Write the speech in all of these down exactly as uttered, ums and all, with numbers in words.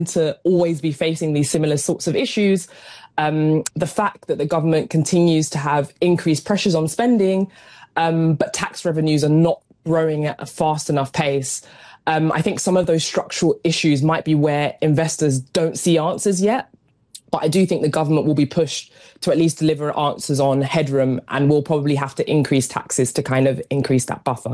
to always be facing these similar sorts of issues. Um, the fact that the government continues to have increased pressures on spending, um, but tax revenues are not growing at a fast enough pace. Um, I think some of those structural issues might be where investors don't see answers yet. But I do think the government will be pushed to at least deliver answers on headroom, and will probably have to increase taxes to kind of increase that buffer.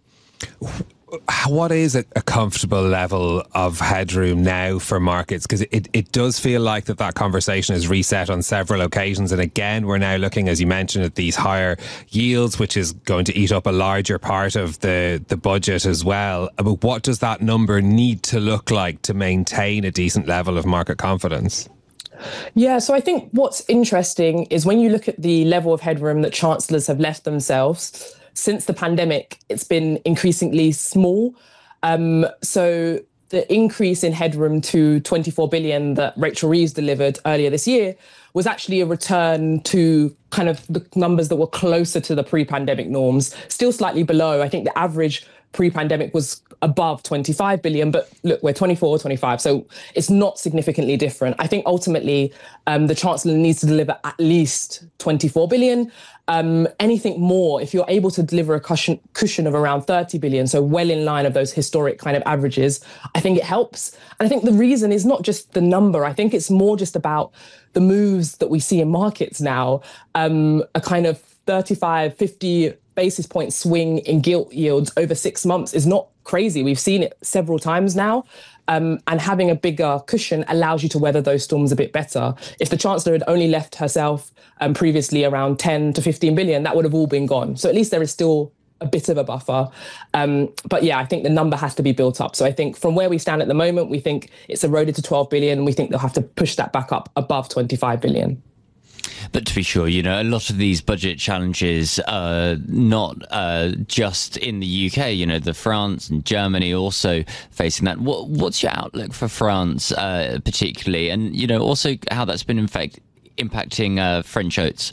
What is a, a comfortable level of headroom now for markets? Because it, it does feel like that that conversation is reset on several occasions. And again, we're now looking, as you mentioned, at these higher yields, which is going to eat up a larger part of the, the budget as well. But what does that number need to look like to maintain a decent level of market confidence? Yeah, so I think what's interesting is when you look at the level of headroom that chancellors have left themselves since the pandemic, it's been increasingly small. Um, so the increase in headroom to twenty-four billion that Rachel Reeves delivered earlier this year was actually a return to kind of the numbers that were closer to the pre-pandemic norms, still slightly below. I think the average pre-pandemic was above twenty-five billion, but look, we're twenty-four, twenty-five, so it's not significantly different. I think ultimately um, the Chancellor needs to deliver at least twenty-four billion. Um, anything more, if you're able to deliver a cushion, cushion of around thirty billion, so well in line of those historic kind of averages, I think it helps. And I think the reason is not just the number. I think it's more just about the moves that we see in markets now, um, a kind of thirty-five, fifty basis point swing in gilt yields over six months is not crazy. We've seen it several times now. Um, and having a bigger cushion allows you to weather those storms a bit better. If the Chancellor had only left herself um, previously around ten to fifteen billion, that would have all been gone. So at least there is still a bit of a buffer. Um, but yeah, I think the number has to be built up. So I think from where we stand at the moment, we think it's eroded to twelve billion. And we think they'll have to push that back up above twenty-five billion. But to be sure, you know, a lot of these budget challenges are not uh, just in the U K. You know, the France and Germany also facing that. What, what's your outlook for France uh, particularly? And, you know, also how that's been in fact impacting uh, French oats?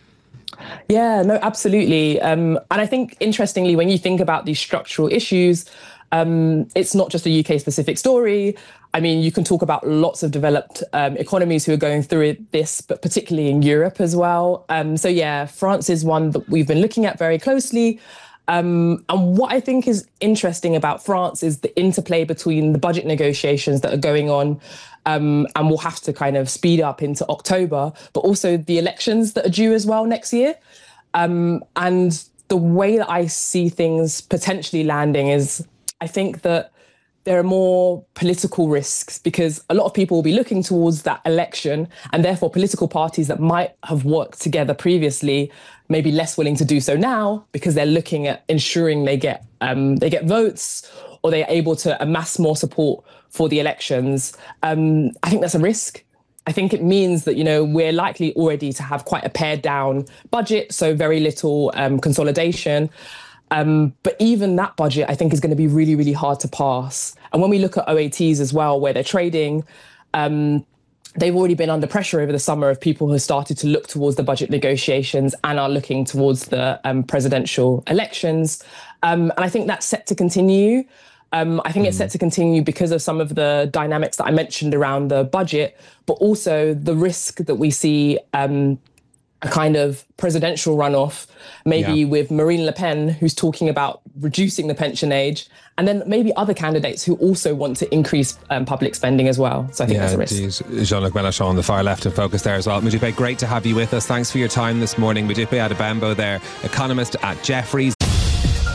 Yeah, no, absolutely. Um, and I think, interestingly, when you think about these structural issues, um, it's not just a U K specific story. I mean, you can talk about lots of developed um, economies who are going through it, this, but particularly in Europe as well. Um, so, yeah, France is one that we've been looking at very closely. Um, and what I think is interesting about France is the interplay between the budget negotiations that are going on um, and will have to kind of speed up into October, but also the elections that are due as well next year. Um, and the way that I see things potentially landing is, I think that there are more political risks because a lot of people will be looking towards that election, and therefore political parties that might have worked together previously may be less willing to do so now because they're looking at ensuring they get um, they get votes or they're able to amass more support for the elections. Um, I think that's a risk. I think it means that, you know, we're likely already to have quite a pared down budget, so very little um, consolidation. Um, but even that budget, I think, is going to be really, really hard to pass. And when we look at O A Ts as well, where they're trading, um, they've already been under pressure over the summer of people who have started to look towards the budget negotiations and are looking towards the um, presidential elections. Um, and I think that's set to continue. Um, I think mm. it's set to continue because of some of the dynamics that I mentioned around the budget, but also the risk that we see um, a kind of presidential runoff, maybe yeah. with Marine Le Pen, who's talking about reducing the pension age, and then maybe other candidates who also want to increase um, public spending as well. So I think yeah, that's a risk. Jean-Luc Mélenchon on the far left in focus there as well. Modupe, great to have you with us. Thanks for your time this morning. Modupe Adebembo there, economist at Jefferies.